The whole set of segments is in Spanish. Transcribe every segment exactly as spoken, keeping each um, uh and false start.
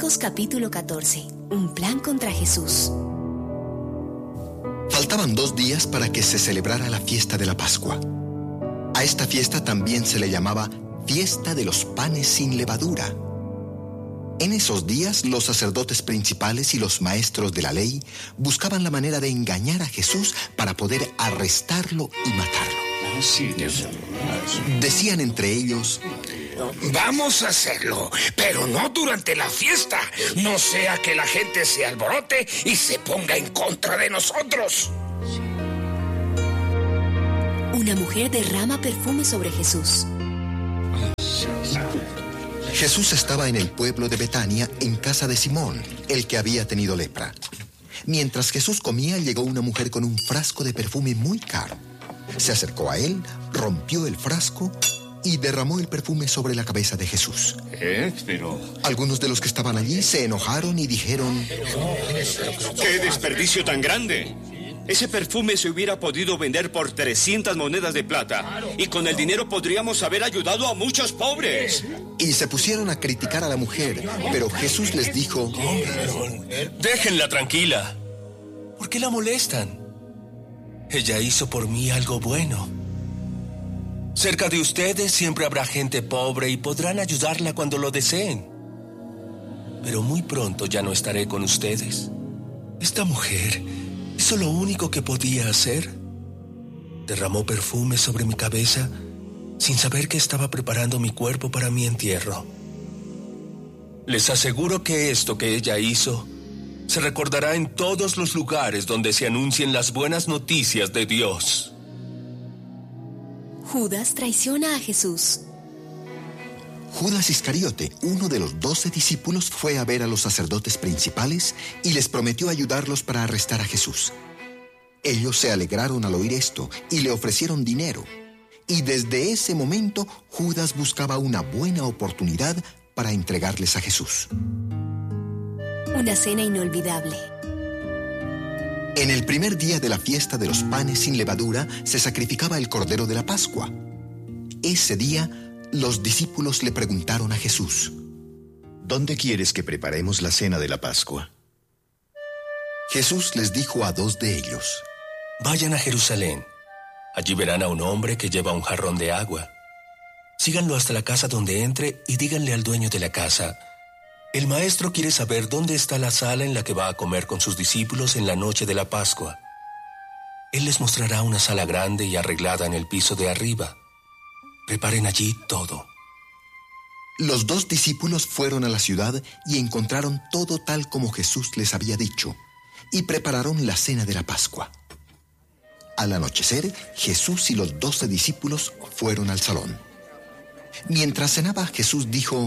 Marcos capítulo catorce. Un plan contra Jesús. Faltaban dos días para que se celebrara la fiesta de la Pascua. A esta fiesta también se le llamaba Fiesta de los Panes sin Levadura. En esos días, los sacerdotes principales y los maestros de la ley buscaban la manera de engañar a Jesús para poder arrestarlo y matarlo. Decían entre ellos: vamos a hacerlo, pero no durante la fiesta. No sea que la gente se alborote y se ponga en contra de nosotros. Una mujer derrama perfume sobre Jesús. Jesús estaba en el pueblo de Betania, en casa de Simón, el que había tenido lepra. Mientras Jesús comía, llegó una mujer con un frasco de perfume muy caro. Se acercó a él, rompió el frasco y derramó el perfume sobre la cabeza de Jesús. ¿Eh? Pero... Algunos de los que estaban allí se enojaron y dijeron: ¡qué desperdicio tan grande! Ese perfume se hubiera podido vender por trescientas monedas de plata y con el dinero podríamos haber ayudado a muchos pobres. Y se pusieron a criticar a la mujer, pero Jesús les dijo: déjenla tranquila. ¿Por qué la molestan? Ella hizo por mí algo bueno. Cerca de ustedes siempre habrá gente pobre y podrán ayudarla cuando lo deseen. Pero muy pronto ya no estaré con ustedes. Esta mujer hizo lo único que podía hacer. Derramó perfume sobre mi cabeza sin saber que estaba preparando mi cuerpo para mi entierro. Les aseguro que esto que ella hizo se recordará en todos los lugares donde se anuncien las buenas noticias de Dios. Judas traiciona a Jesús. Judas Iscariote, uno de los doce discípulos, fue a ver a los sacerdotes principales y les prometió ayudarlos para arrestar a Jesús. Ellos se alegraron al oír esto y le ofrecieron dinero. Y desde ese momento, Judas buscaba una buena oportunidad para entregarles a Jesús. Una cena inolvidable. En el primer día de la fiesta de los panes sin levadura, se sacrificaba el Cordero de la Pascua. Ese día, los discípulos le preguntaron a Jesús: ¿dónde quieres que preparemos la cena de la Pascua? Jesús les dijo a dos de ellos: vayan a Jerusalén. Allí verán a un hombre que lleva un jarrón de agua. Síganlo hasta la casa donde entre y díganle al dueño de la casa: el maestro quiere saber dónde está la sala en la que va a comer con sus discípulos en la noche de la Pascua. Él les mostrará una sala grande y arreglada en el piso de arriba. Preparen allí todo. Los dos discípulos fueron a la ciudad y encontraron todo tal como Jesús les había dicho, y prepararon la cena de la Pascua. Al anochecer, Jesús y los doce discípulos fueron al salón. Mientras cenaba, Jesús dijo: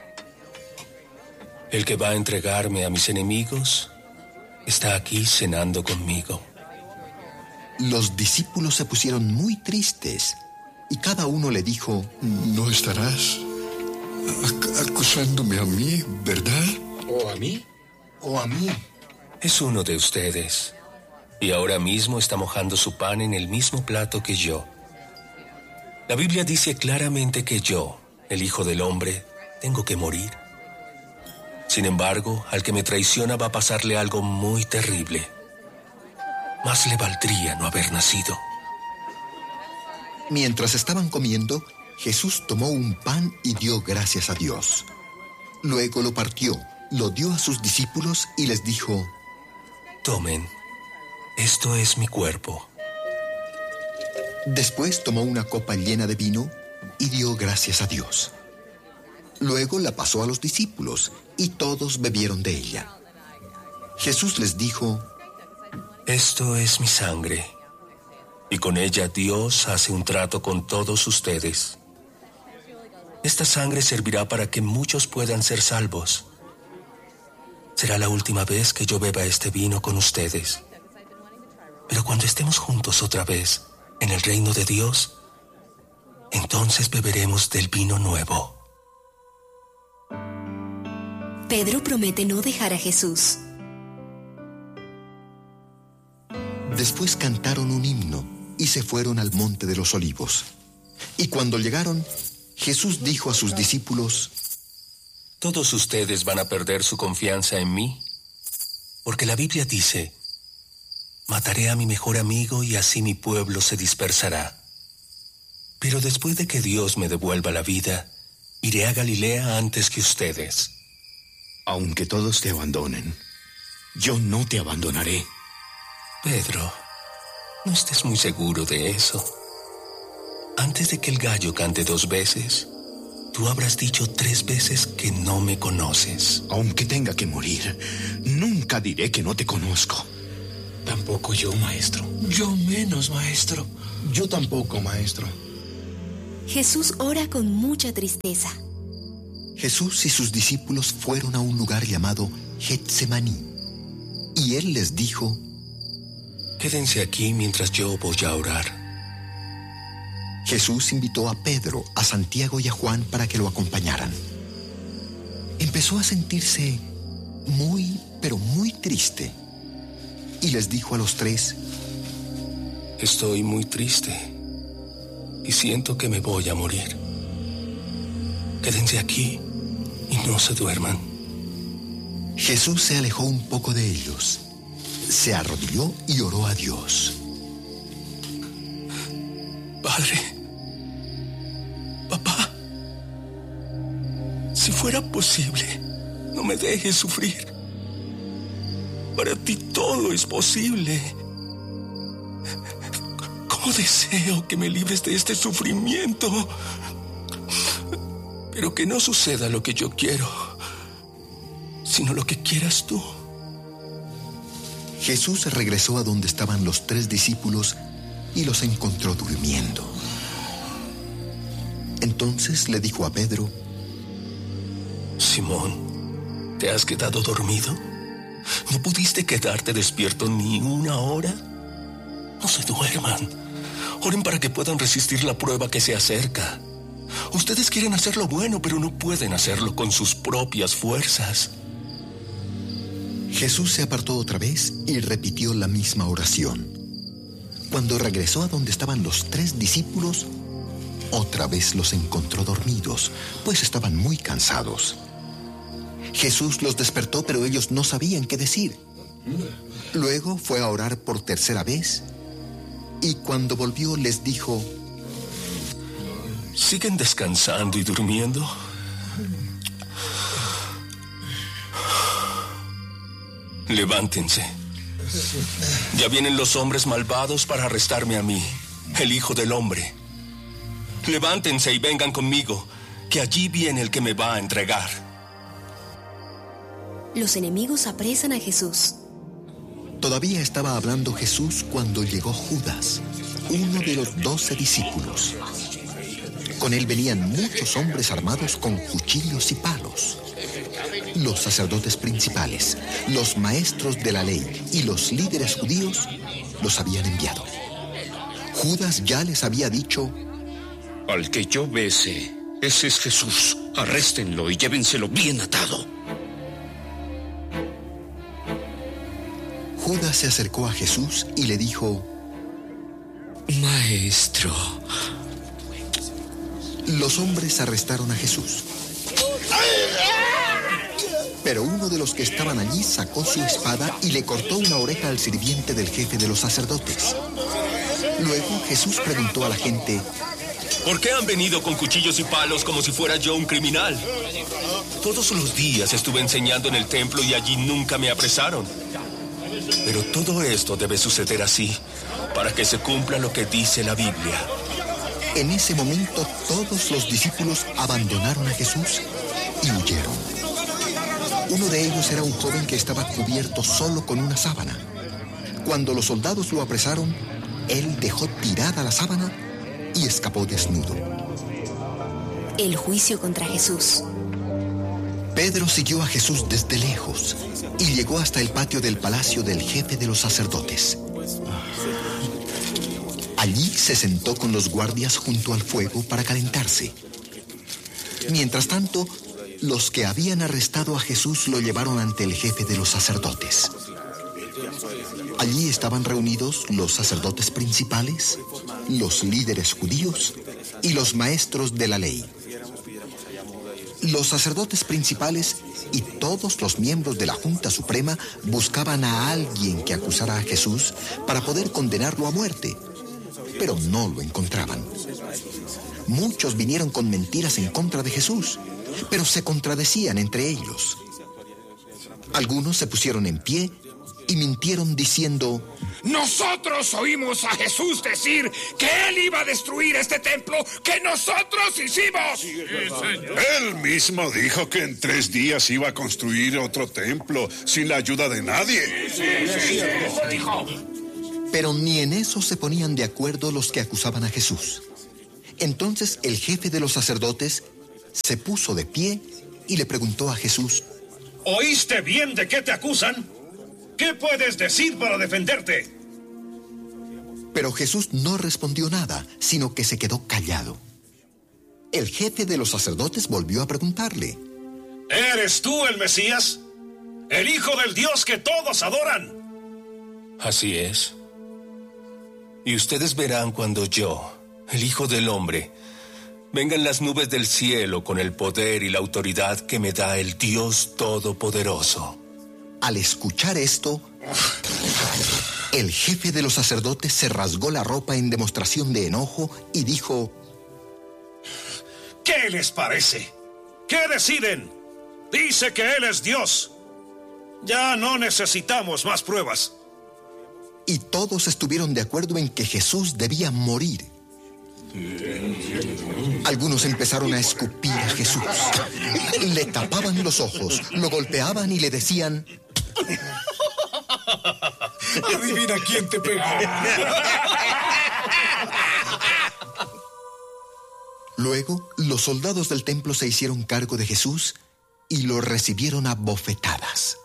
el que va a entregarme a mis enemigos está aquí cenando conmigo. Los discípulos se pusieron muy tristes y cada uno le dijo: no estarás ac- acusándome a mí, ¿verdad? ¿O a mí? ¿O a mí? Es uno de ustedes y ahora mismo está mojando su pan en el mismo plato que yo. La Biblia dice claramente que yo, el Hijo del Hombre, tengo que morir. Sin embargo, al que me traiciona va a pasarle algo muy terrible. Más le valdría no haber nacido. Mientras estaban comiendo, Jesús tomó un pan y dio gracias a Dios. Luego lo partió, lo dio a sus discípulos y les dijo: tomen, esto es mi cuerpo. Después tomó una copa llena de vino y dio gracias a Dios. Luego la pasó a los discípulos y todos bebieron de ella. Jesús les dijo: esto es mi sangre, y con ella Dios hace un trato con todos ustedes. Esta sangre servirá para que muchos puedan ser salvos. Será la última vez que yo beba este vino con ustedes. Pero cuando estemos juntos otra vez en el reino de Dios, entonces beberemos del vino nuevo. Pedro promete no dejar a Jesús. Después cantaron un himno y se fueron al monte de los Olivos. Y cuando llegaron, Jesús dijo a sus discípulos: Todos ustedes van a perder su confianza en mí, porque la Biblia dice, mataré a mi mejor amigo y así mi pueblo se dispersará. Pero después de que Dios me devuelva la vida, iré a Galilea antes que ustedes. Aunque todos te abandonen, yo no te abandonaré. Pedro, no estés muy seguro de eso. Antes de que el gallo cante dos veces, tú habrás dicho tres veces que no me conoces. Aunque tenga que morir, nunca diré que no te conozco. Tampoco yo, maestro. Yo menos, maestro. Yo tampoco, maestro. Jesús ora con mucha tristeza. Jesús y sus discípulos fueron a un lugar llamado Getsemaní, y él les dijo: Quédense aquí mientras yo voy a orar. Jesús invitó a Pedro, a Santiago y a Juan para que lo acompañaran. Empezó a sentirse muy, pero muy triste, y les dijo a los tres: Estoy muy triste y siento que me voy a morir. Quédense aquí y no se duerman. Jesús se alejó un poco de ellos, se arrodilló y oró a Dios. Padre, papá, si fuera posible, no me dejes sufrir. Para ti todo es posible. ¿Cómo deseo que me libres de este sufrimiento? Pero que no suceda lo que yo quiero, sino lo que quieras tú. Jesús regresó a donde estaban los tres discípulos y los encontró durmiendo. Entonces le dijo a Pedro: Simón, ¿te has quedado dormido? ¿No pudiste quedarte despierto ni una hora? No se duerman. Oren para que puedan resistir la prueba que se acerca. Ustedes quieren hacer lo bueno, pero no pueden hacerlo con sus propias fuerzas. Jesús se apartó otra vez y repitió la misma oración. Cuando regresó a donde estaban los tres discípulos, otra vez los encontró dormidos, pues estaban muy cansados. Jesús los despertó, pero ellos no sabían qué decir. Luego fue a orar por tercera vez, y cuando volvió les dijo: ¿Siguen descansando y durmiendo? Levántense. Ya vienen los hombres malvados para arrestarme a mí, el Hijo del Hombre. Levántense y vengan conmigo, que allí viene el que me va a entregar. Los enemigos apresan a Jesús. Todavía estaba hablando Jesús cuando llegó Judas, uno de los doce discípulos. Con él venían muchos hombres armados con cuchillos y palos. Los sacerdotes principales, los maestros de la ley y los líderes judíos los habían enviado. Judas ya les había dicho: Al que yo bese, ese es Jesús. Arréstenlo y llévenselo bien atado. Judas se acercó a Jesús y le dijo: Maestro. Los hombres arrestaron a Jesús. Pero uno de los que estaban allí sacó su espada y le cortó una oreja al sirviente del jefe de los sacerdotes. Luego Jesús preguntó a la gente: ¿Por qué han venido con cuchillos y palos como si fuera yo un criminal? Todos los días estuve enseñando en el templo y allí nunca me apresaron. Pero todo esto debe suceder así, para que se cumpla lo que dice la Biblia. En ese momento todos los discípulos abandonaron a Jesús y huyeron. Uno de ellos era un joven que estaba cubierto solo con una sábana. Cuando los soldados lo apresaron, él dejó tirada la sábana y escapó desnudo. El juicio contra Jesús. Pedro siguió a Jesús desde lejos y llegó hasta el patio del palacio del jefe de los sacerdotes. Allí se sentó con los guardias junto al fuego para calentarse. Mientras tanto, los que habían arrestado a Jesús lo llevaron ante el jefe de los sacerdotes. Allí estaban reunidos los sacerdotes principales, los líderes judíos y los maestros de la ley. Los sacerdotes principales y todos los miembros de la Junta Suprema buscaban a alguien que acusara a Jesús para poder condenarlo a muerte, pero no lo encontraban. Muchos vinieron con mentiras en contra de Jesús, pero se contradecían entre ellos. Algunos se pusieron en pie y mintieron diciendo: nosotros oímos a Jesús decir que Él iba a destruir este templo que nosotros hicimos. Sí, Él mismo dijo que en tres días iba a construir otro templo sin la ayuda de nadie. Sí, sí, sí, eso dijo. Pero ni en eso se ponían de acuerdo los que acusaban a Jesús. Entonces el jefe de los sacerdotes se puso de pie y le preguntó a Jesús: ¿oíste bien de qué te acusan? ¿Qué puedes decir para defenderte? Pero Jesús no respondió nada, sino que se quedó callado. El jefe de los sacerdotes volvió a preguntarle: ¿eres tú el Mesías? ¿El Hijo del Dios que todos adoran? Así es. Y ustedes verán cuando yo, el Hijo del Hombre, venga en las nubes del cielo con el poder y la autoridad que me da el Dios Todopoderoso. Al escuchar esto, el jefe de los sacerdotes se rasgó la ropa en demostración de enojo y dijo: ¿qué les parece? ¿Qué deciden? Dice que Él es Dios. Ya no necesitamos más pruebas. Y todos estuvieron de acuerdo en que Jesús debía morir. Algunos empezaron a escupir a Jesús. Le tapaban los ojos, lo golpeaban y le decían: adivina quién te pegó. Luego, los soldados del templo se hicieron cargo de Jesús y lo recibieron a bofetadas.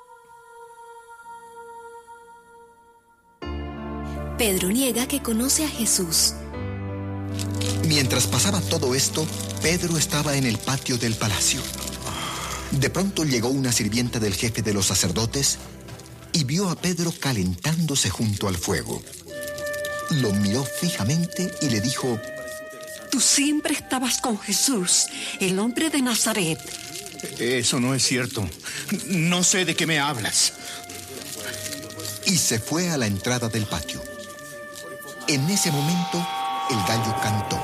Pedro niega que conoce a Jesús. Mientras pasaba todo esto, Pedro estaba en el patio del palacio. De pronto llegó una sirvienta del jefe de los sacerdotes y vio a Pedro calentándose junto al fuego. Lo miró fijamente y le dijo: tú siempre estabas con Jesús, el hombre de Nazaret. Eso no es cierto. No sé de qué me hablas. Y se fue a la entrada del patio. En ese momento, el gallo cantó.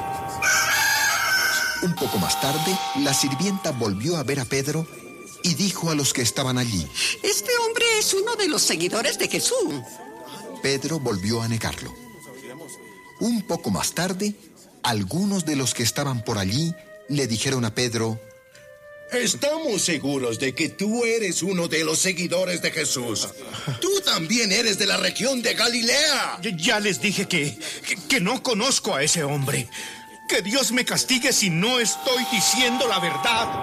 Un poco más tarde, la sirvienta volvió a ver a Pedro y dijo a los que estaban allí: este hombre es uno de los seguidores de Jesús. Pedro volvió a negarlo. Un poco más tarde, algunos de los que estaban por allí le dijeron a Pedro: estamos seguros de que tú eres uno de los seguidores de Jesús. Tú también eres de la región de Galilea. Ya les dije que, que, que no conozco a ese hombre. Que Dios me castigue si no estoy diciendo la verdad.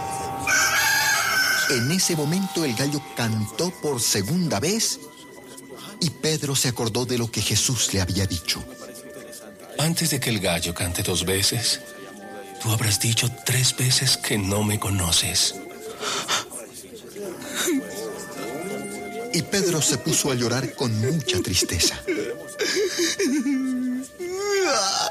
En ese momento el gallo cantó por segunda vez y Pedro se acordó de lo que Jesús le había dicho. Antes de que el gallo cante dos veces, tú habrás dicho tres veces que no me conoces. Y Pedro se puso a llorar con mucha tristeza.